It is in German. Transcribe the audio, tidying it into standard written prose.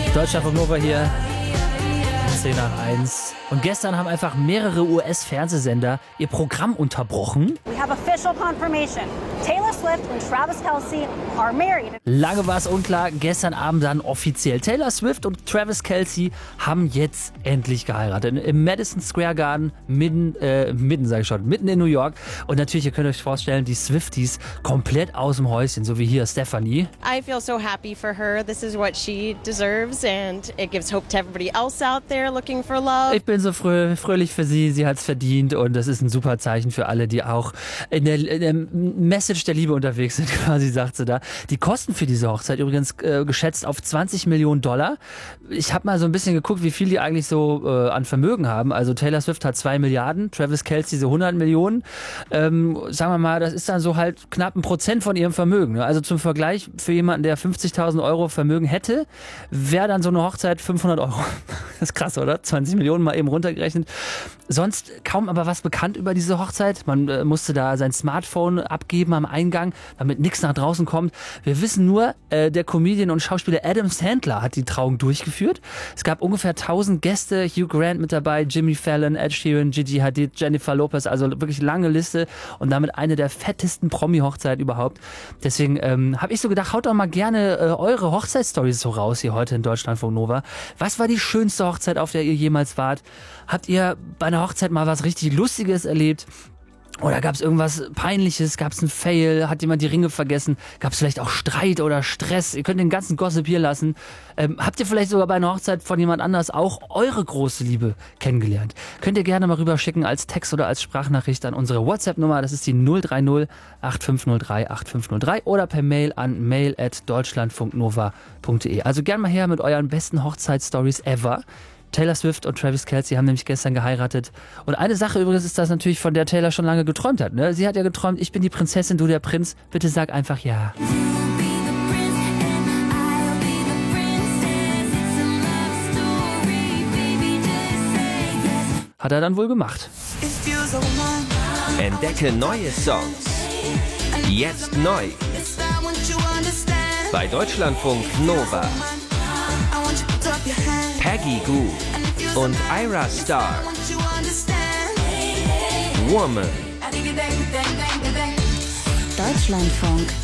Deutschlandfunk Nova hier, 10 nach 1. Und gestern haben einfach mehrere US-Fernsehsender ihr Programm unterbrochen. We have official confirmation. Taylor Swift und Travis Kelce are married. Lange war es unklar, gestern Abend dann offiziell. Taylor Swift und Travis Kelce haben jetzt endlich geheiratet. Im Madison Square Garden, mitten in New York. Und natürlich, ihr könnt euch vorstellen, die Swifties komplett aus dem Häuschen, so wie hier Stephanie. I feel so happy for her. This is what she deserves and it gives hope to everybody else out there looking for love. Ich bin so fröhlich für sie, sie hat es verdient und das ist ein super Zeichen für alle, die auch in der Message der Liebe unterwegs sind, quasi, sagt sie da. Die Kosten für diese Hochzeit übrigens geschätzt auf $20 Millionen. Ich habe mal so ein bisschen geguckt, wie viel die eigentlich so an Vermögen haben. Also Taylor Swift hat 2 Milliarden, Travis Kelce so 100 Millionen. Sagen wir mal, das ist dann so halt knapp 1% von ihrem Vermögen. Ne? Also zum Vergleich, für jemanden, der 50.000 Euro Vermögen hätte, wäre dann so eine Hochzeit 500 Euro. Das ist krass, oder? 20 Millionen mal eben runtergerechnet. Sonst kaum aber was bekannt über diese Hochzeit. Man musste da sein Smartphone abgeben am Eingang, damit nichts nach draußen kommt. Wir wissen nur, der Comedian und Schauspieler Adam Sandler hat die Trauung durchgeführt. Es gab ungefähr 1000 Gäste, Hugh Grant mit dabei, Jimmy Fallon, Ed Sheeran, Gigi Hadid, Jennifer Lopez, also wirklich lange Liste und damit eine der fettesten Promi-Hochzeiten überhaupt. Deswegen habe ich so gedacht, haut doch mal gerne eure Hochzeitsstories so raus hier heute in Deutschlandfunk Nova. Was war die schönste Hochzeit, auf der ihr jemals wart? Habt ihr bei einer Hochzeit mal was richtig Lustiges erlebt? Oder gab es irgendwas Peinliches? Gab es einen Fail? Hat jemand die Ringe vergessen? Gab es vielleicht auch Streit oder Stress? Ihr könnt den ganzen Gossip hier lassen. Habt ihr vielleicht sogar bei einer Hochzeit von jemand anders auch eure große Liebe kennengelernt? Könnt ihr gerne mal rüberschicken als Text oder als Sprachnachricht an unsere WhatsApp-Nummer. Das ist die 030 8503 8503 oder per Mail an mail@deutschlandfunknova.de. Also gerne mal her mit euren besten Hochzeitsstories ever. Taylor Swift und Travis Kelce haben nämlich gestern geheiratet. Und eine Sache übrigens ist das natürlich, von der Taylor schon lange geträumt hat. Ne? Sie hat ja geträumt, ich bin die Prinzessin, du der Prinz. Bitte sag einfach ja. Hat er dann wohl gemacht. Entdecke neue Songs. Jetzt neu. Bei Deutschlandfunk Nova. Peggy Gou und Ira Star. Woman. Deutschlandfunk